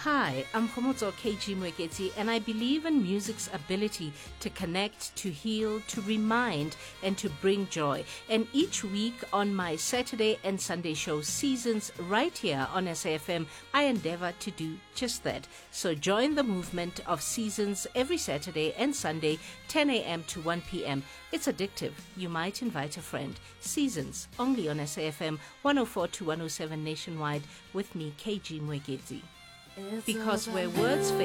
Hi, I'm Khomotso KG Mwekezi, and I believe in music's ability to connect, to heal, to remind, and to bring joy. And each week on my Saturday and Sunday show Seasons right here on SAFM, I endeavor to do just that. So join the movement of Seasons every Saturday and Sunday, 10 a.m. to 1 p.m. It's addictive. You might invite a friend. Seasons, only on SAFM 104 to 107 nationwide with me, KG Mwekezi. Because where words